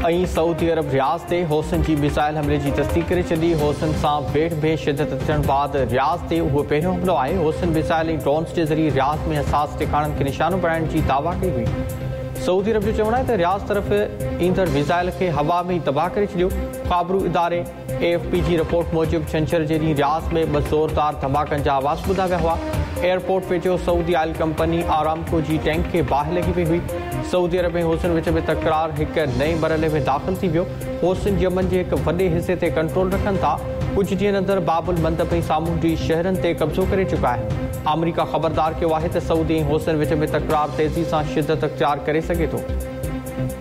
ऐं सऊदी अरब रियाज़ ते हौसन जी मिसाइल हमले जी तस्दीक करे छॾी। हौसन सां भेट में शिदत अचण बाद रियाज़ ते उहो पहिरियों हमलो आहे। हौसन मिसाइल ऐं ड्रोन्स जे ज़रिए रियाज़ में हसास ठिकाणनि खे निशानो बणाइण जी दावा कई हुई। सऊदी अरब जो चवणु आहे त रियाज़ तरफ़ ईंदड़ मिसाइल खे हवा में ई तबाह करे छॾियो। ख़ाबरू इदारे AFP जी रिपोर्ट मूजिबि छंछर जे ॾींहुं रियाज़ में 2 ज़ोरदार धमाकनि जा आवाज़ ॿुधा विया हुआ। एयरपोर्ट वेझो सऊदी ऑयल कंपनी आरामको जी टैंक खे बाहि लॻी पई हुई। सऊदी अरब ऐं हौसन विच में तकरार हिकु नए मरहले में दाख़िल थी वियो। हौसन यमन जे हिकु वॾे हिसे ते कंट्रोल रखनि था। कुझु ॾींहंनि अंदरि बाबुल मंदप ऐं सामूंडी शहरनि ते कब्ज़ो करे चुका आहिनि। अमरीका ख़बरदार कयो आहे त सऊदी ऐं हौसन विच में तकरार तेज़ी सां शिदत अख़्तियार करे सघे थो।